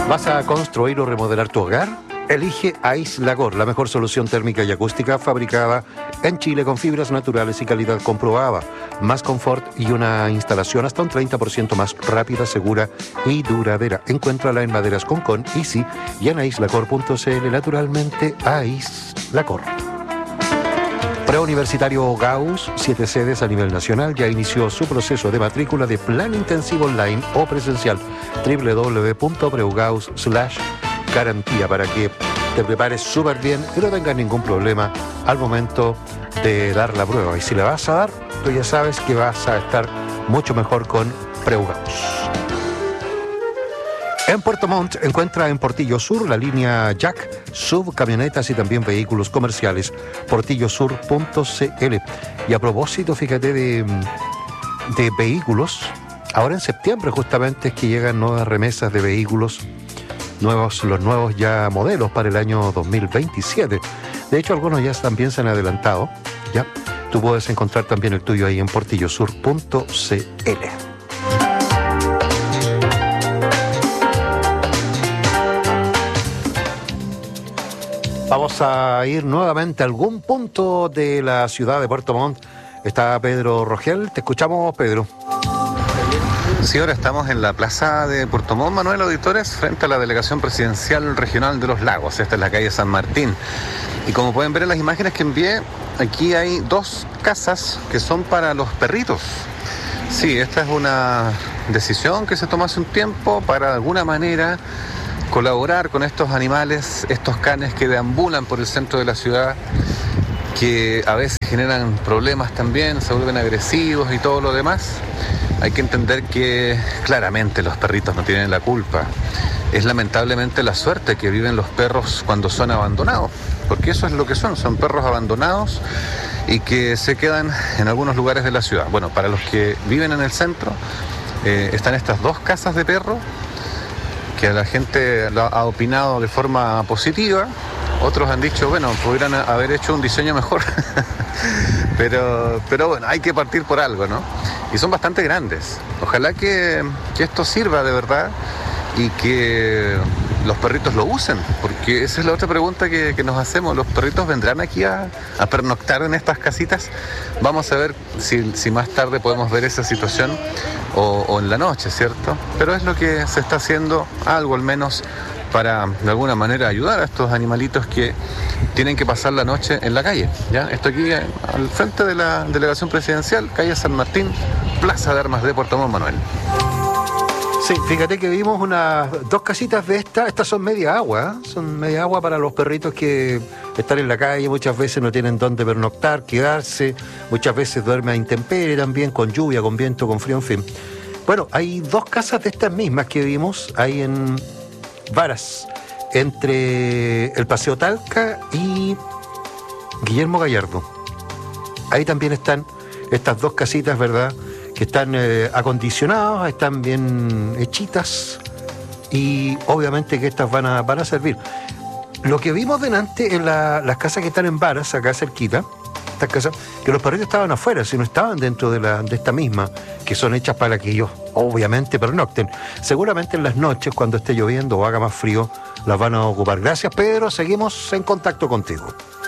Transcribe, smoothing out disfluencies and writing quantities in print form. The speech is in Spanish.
¿Vas a construir o remodelar tu hogar? Elige Aislacor, la mejor solución térmica y acústica fabricada en Chile con fibras naturales y calidad comprobada. Más confort y una instalación hasta un 30% más rápida, segura y duradera. Encuéntrala en Maderas Concon, Easy y en aislacor.cl. Naturalmente, Aislacor. Preuniversitario Gauss, 7 sedes a nivel nacional, ya inició su proceso de matrícula de plan intensivo online o presencial. www.preugauss.garantía para que te prepares súper bien y no tengas ningún problema al momento de dar la prueba. Y si la vas a dar, tú ya sabes que vas a estar mucho mejor con Preugauss. En Puerto Montt encuentra en Portillo Sur la línea Jack, sub, camionetas y también vehículos comerciales. portillosur.cl. Y a propósito, fíjate, de vehículos, ahora en septiembre justamente es que llegan nuevas remesas de vehículos, los nuevos ya modelos para el año 2027. De hecho, algunos ya también se han adelantado. Ya, tú puedes encontrar también el tuyo ahí en portillosur.cl. Vamos a ir nuevamente a algún punto de la ciudad de Puerto Montt. Está Pedro Rogel. Te escuchamos, Pedro. Sí, ahora estamos en la plaza de Puerto Montt, Manuel Auditores, frente a la Delegación Presidencial Regional de los Lagos. Esta es la calle San Martín. Y como pueden ver en las imágenes que envié, aquí hay 2 casas que son para los perritos. Sí, esta es una decisión que se tomó hace un tiempo para de alguna manera colaborar con estos animales, estos canes que deambulan por el centro de la ciudad, que a veces generan problemas también, se vuelven agresivos y todo lo demás. Hay que entender que claramente los perritos no tienen la culpa. Es lamentablemente la suerte que viven los perros cuando son abandonados, porque eso es lo que son perros abandonados y que se quedan en algunos lugares de la ciudad. Bueno, para los que viven en el centro, están estas 2 casas de perros, que la gente ha opinado de forma positiva. Otros han dicho, bueno, pudieran haber hecho un diseño mejor. pero bueno, hay que partir por algo, ¿no? Y son bastante grandes. Ojalá que esto sirva de verdad y que los perritos lo usen, porque esa es la otra pregunta que nos hacemos. ¿Los perritos vendrán aquí a pernoctar en estas casitas? Vamos a ver si más tarde podemos ver esa situación o en la noche, ¿cierto? Pero es lo que se está haciendo, algo al menos, para de alguna manera ayudar a estos animalitos que tienen que pasar la noche en la calle. ¿Ya? Esto aquí al frente de la Delegación Presidencial, calle San Martín, Plaza de Armas de Puerto Montt, Manuel. Sí, fíjate que vimos unas 2 casitas de estas son media agua, son media agua para los perritos que están en la calle, muchas veces no tienen dónde pernoctar, quedarse, muchas veces duermen a intemperie también, con lluvia, con viento, con frío, en fin. Bueno, hay 2 casas de estas mismas que vimos ahí en Varas, entre el Paseo Talca y Guillermo Gallardo. Ahí también están estas 2 casitas, ¿verdad?, que están acondicionadas, están bien hechitas y obviamente que estas van a servir. Lo que vimos delante en las casas que están en Varas, acá cerquita, estas casas, que los perritos estaban afuera, si no estaban dentro de esta misma, que son hechas para que ellos obviamente pernocten. Seguramente en las noches, cuando esté lloviendo o haga más frío, las van a ocupar. Gracias, Pedro, seguimos en contacto contigo.